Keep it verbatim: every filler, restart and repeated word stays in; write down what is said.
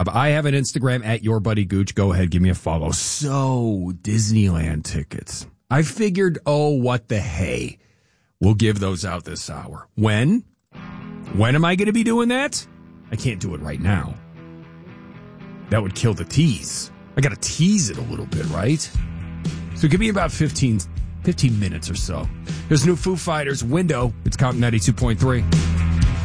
I have an Instagram at Your Buddy Gooch. Go ahead, give me a follow. So, Disneyland tickets. I figured, oh, what the hey. We'll give those out this hour. When? When am I going to be doing that? I can't do it right now. That would kill the tease. I got to tease it a little bit, right? So give me about fifteen, fifteen minutes or so. There's new Foo Fighters, Window. It's Count ninety-two point three.